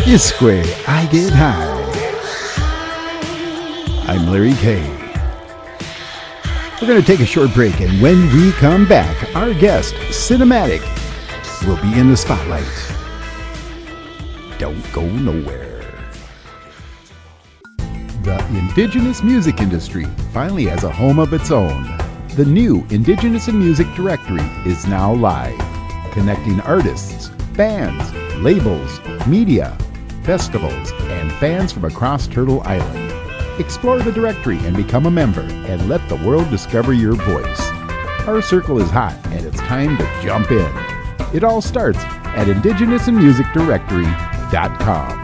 Isque I Get High. I'm Larry K. We're going to take a short break, and when we come back, our guest, Cinematic, will be in the spotlight. Don't go nowhere. The indigenous music industry finally has a home of its own. The new Indigenous in Music Directory is now live, connecting artists, bands, labels, media, festivals, and fans from across Turtle Island. Explore the directory and become a member, and let the world discover your voice. Our circle is hot, and it's time to jump in. It all starts at indigenousinmusicdirectory.com.